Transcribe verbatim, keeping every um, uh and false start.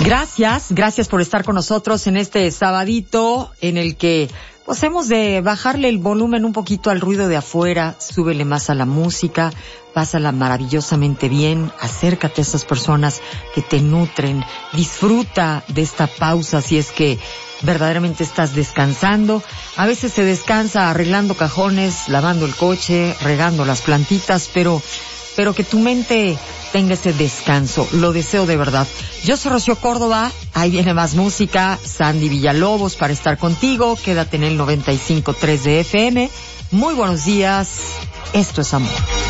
Gracias, gracias por estar con nosotros en este sabadito en el que pues hemos de bajarle el volumen un poquito al ruido de afuera, súbele más a la música, pásala maravillosamente bien, acércate a esas personas que te nutren, disfruta de esta pausa si es que verdaderamente estás descansando. A veces se descansa arreglando cajones, lavando el coche, regando las plantitas, pero pero que tu mente tenga ese descanso. Lo deseo de verdad. Yo soy Rocío Córdoba. Ahí viene más música. Sandy Villalobos para estar contigo. Quédate en el noventa y cinco punto tres de F M. Muy buenos días. Esto es amor.